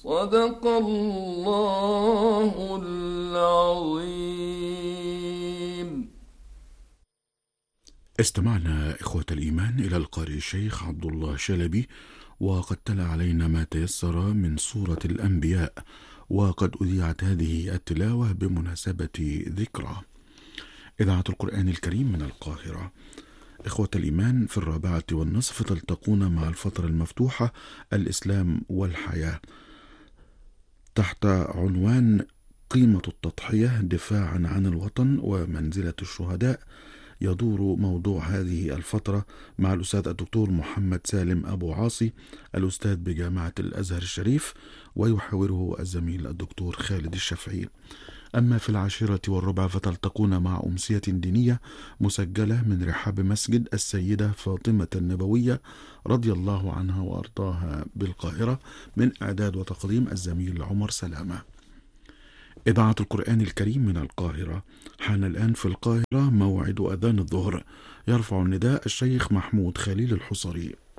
صدق الله العظيم. استمعنا إخوة الإيمان إلى القارئ الشيخ عبد الله شلبي، وقد تلا علينا ما تيسر من سورة الأنبياء، وقد أذيعت هذه التلاوة بمناسبة ذكرى إذاعة القرآن الكريم من القاهرة. إخوة الإيمان، في 4:30 تلتقون مع الفترة المفتوحة الإسلام والحياة تحت عنوان قيمة التضحية دفاعا عن الوطن ومنزلة الشهداء. يدور موضوع هذه الفترة مع الأستاذ الدكتور محمد سالم أبو عاصي، الأستاذ بجامعة الأزهر الشريف، ويحاوره الزميل الدكتور خالد الشافعي. أما في 10:15 فتلتقون مع أمسية دينية مسجلة من رحاب مسجد السيدة فاطمة النبوية رضي الله عنها وأرضاها بالقاهرة، من إعداد وتقديم الزميل عمر سلامة. إذاعة القرآن الكريم من القاهرة. حان الآن في القاهرة موعد أذان الظهر. يرفع النداء الشيخ محمود خليل الحصري.